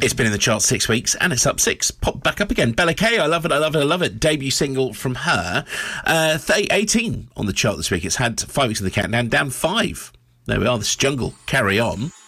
It's been in the chart 6 weeks and it's up 6. Pop back up again. Bella Kay, I love it, I love it, I love it. Debut single from her. 18 on the chart this week. It's had 5 weeks in the countdown, down 5. There we are, this Jungle. Carry On.